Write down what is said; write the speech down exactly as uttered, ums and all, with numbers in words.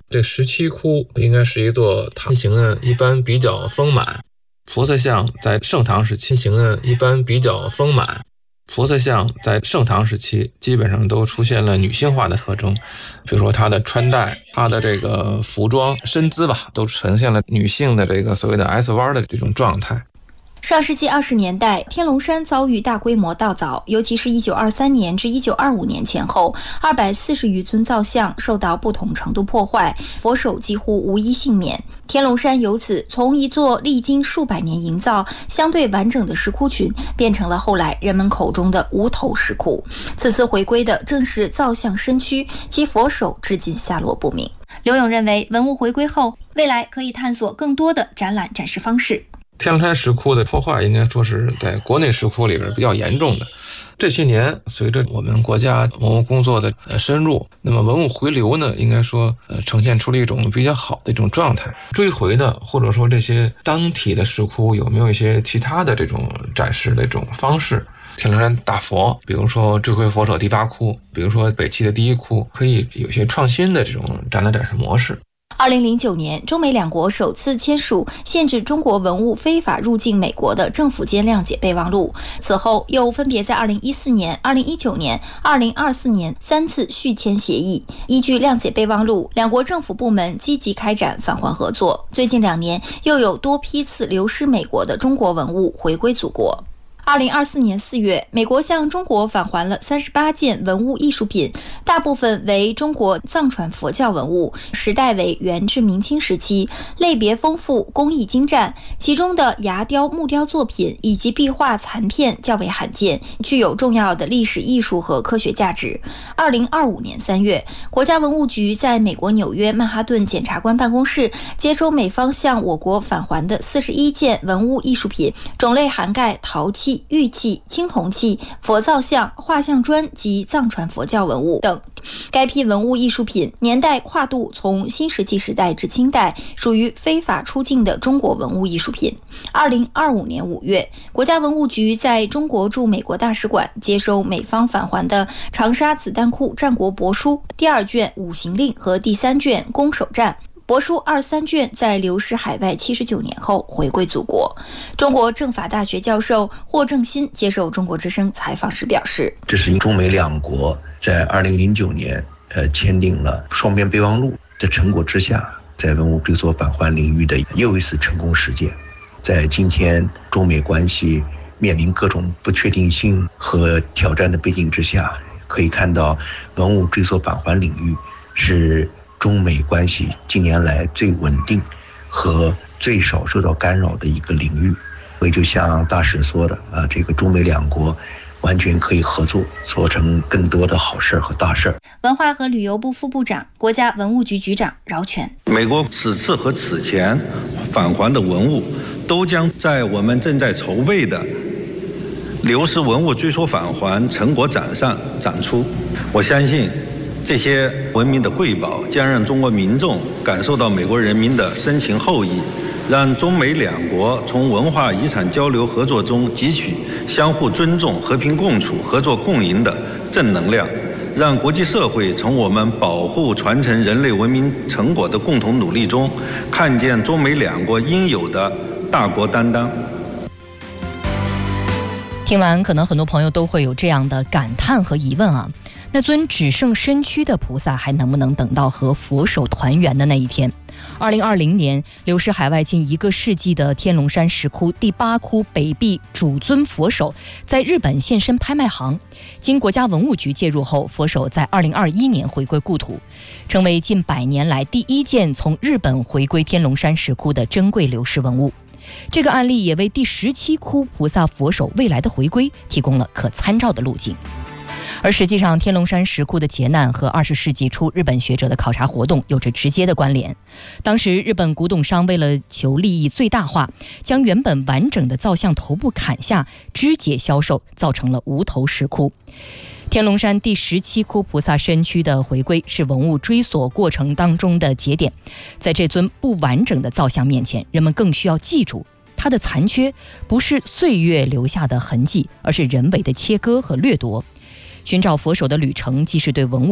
这十七窟应该是一座塔形呢，一般比较丰满。佛色像在盛唐时期形呢，一般比较丰满。佛色像在盛唐时期基本上都出现了女性化的特征，比如说她的穿戴、她的这个服装、身姿吧，都呈现了女性的这个所谓的 S 弯的这种状态。 上世纪二十年代，天龙山遭遇大规模盗凿，尤其是一九二三年至一九二五年前后，二百四十余尊造像受到不同程度破坏，佛手几乎无一幸免。天龙山由此从一座历经数百年营造、相对完整的石窟群，变成了后来人们口中的无头石窟。此次回归的正是造像身躯，其佛手至今下落不明。刘勇认为，文物回归后，未来可以探索更多的展览展示方式。 天龙山石窟的破坏应该说是在国内石窟里边比较严重的。这些年随着我们国家文物工作的深入，那么文物回流呢，应该说呃呈现出了一种比较好的一种状态。追回的或者说这些当体的石窟有没有一些其他的这种展示的这种方式？天龙山大佛，比如说追回佛手第八窟，比如说北齐的第一窟，可以有些创新的这种展览展示模式。 二零零九年，中美两国首次签署限制中国文物非法入境美国的政府间谅解备忘录。此后，又分别在二零一四年、二零一九年、二零二四年三次续签协议。依据谅解备忘录，两国政府部门积极开展返还合作。最近两年，又有多批次流失美国的中国文物回归祖国。二零二四年四月，美国向中国返还了三十八件文物艺术品，大部分为中国藏传佛教文物，时代为元至明清时期，类别丰富，工艺精湛，其中的牙雕、木雕作品以及壁画残片较为罕见，具有重要的历史艺术和科学价值。二零二五年三月，国家文物局在美国纽约曼哈顿检察官办公室接收美方向我国返还的四十一件文物艺术品，种类涵盖陶器、玉器、青铜器、佛造像、画像砖及藏传佛教文物等。该批文物艺术品年代跨度从新石器时代至清代，属于非法出境的中国文物艺术品。二零二五年五月，国家文物局在中国驻美国大使馆接收美方返还的长沙子弹库战国帛书第二卷五行令和第三卷攻守战。帛书二三卷在流失海外七十九年后回归祖国。中国政法大学教授霍正新接受中国之声采访时表示， 这是中美两国在二零零九年呃签订了双边备忘录的成果之下，在文物追索返还领域的又一次成功实践。在今天中美关系面临各种不确定性和挑战的背景之下，可以看到文物追索返还领域是中美关系近年来最稳定和最少受到干扰的一个领域。所以就像大使说的啊，这个中美两国完全可以合作，做成更多的好事和大事。 文化和旅游部副部长、国家文物局局长饶全， 美国此次和此前返还的文物都将在我们正在筹备的流失文物追索返还成果展上展出。我相信这些文明的瑰宝将让中国民众感受到美国人民的深情厚谊，让中美两国从文化遗产交流合作中汲取相互尊重、和平共处、合作共赢的正能量，让国际社会从我们保护传承人类文明成果的共同努力中看见中美两国应有的大国担当。 听完，可能很多朋友都会有这样的感叹和疑问啊。那尊只剩身躯的菩萨还能不能等到和佛手团圆的那一天？二零二零年，流失海外近一个世纪的天龙山石窟第八窟北壁主尊佛手在日本现身拍卖行，经国家文物局介入后，佛手在二零二一年回归故土，成为近百年来第一件从日本回归天龙山石窟的珍贵流失文物。这个案例也为第十七窟菩萨佛手未来的回归提供了可参照的路径。而实际上，天龙山石窟的劫难和二十世纪初日本学者的考察活动有着直接的关联。当时日本古董商为了求利益最大化，将原本完整的造像头部砍下，肢解销售，造成了无头石窟。天龙山第十七窟菩萨身躯的回归是文物追索过程当中的节点。在这尊不完整的造像面前，人们更需要记住它的残缺不是岁月留下的痕迹，而是人为的切割和掠夺。寻找佛手的旅程，既是对文物